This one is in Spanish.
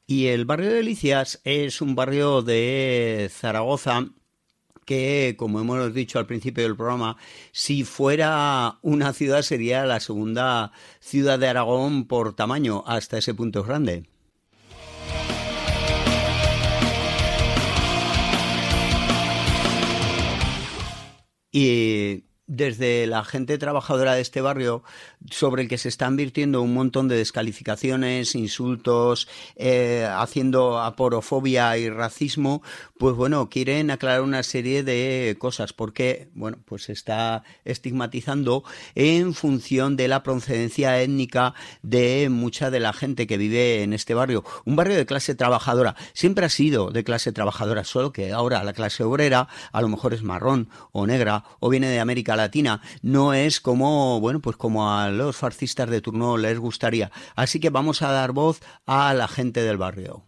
Y el barrio de Delicias es un barrio de Zaragoza que, como hemos dicho al principio del programa, si fuera una ciudad sería la segunda ciudad de Aragón por tamaño, hasta ese punto es grande. Y desde la gente trabajadora de este barrio, sobre el que se están virtiendo un montón de descalificaciones, insultos, haciendo aporofobia y racismo, pues bueno, quieren aclarar una serie de cosas, porque, bueno, pues se está estigmatizando en función de la procedencia étnica de mucha de la gente que vive en este barrio. Un barrio de clase trabajadora, siempre ha sido de clase trabajadora, solo que ahora la clase obrera a lo mejor es marrón o negra o viene de América Latina, no es como, bueno, pues como a los fascistas de turno les gustaría. Así que vamos a dar voz a la gente del barrio.